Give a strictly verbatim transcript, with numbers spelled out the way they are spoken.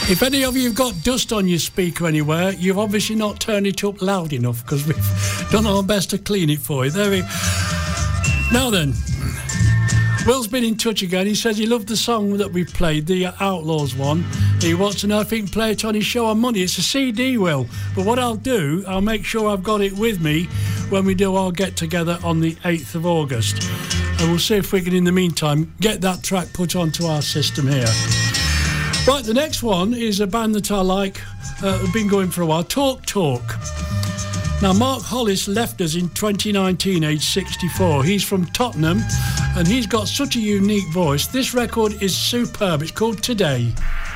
If any of you have got dust on your speaker anywhere, you've obviously not turned it up loud enough, because we've done our best to clean it for you. There we... Now then, Will's been in touch again. He says he loved the song that we played, the Outlaws one. He wants to know if he can play it on his show on Monday. It's a C D, Will. But what I'll do, I'll make sure I've got it with me when we do our get-together on the eighth of August. And we'll see if we can, in the meantime, get that track put onto our system here. Right, the next one is a band that I like, uh, have been going for a while, Talk Talk. Now, Mark Hollis left us in twenty nineteen, age sixty-four. He's from Tottenham, and he's got such a unique voice. This record is superb. It's called Today.